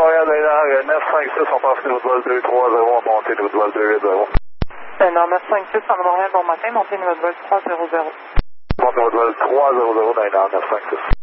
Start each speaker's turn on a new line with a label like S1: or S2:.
S1: Montréal, 956, on passe niveau de vol 230, on monte niveau de vol 280.
S2: Nord 956, en Montréal, bon matin, montez niveau de vol 300.
S1: Monte niveau de vol 300, 956.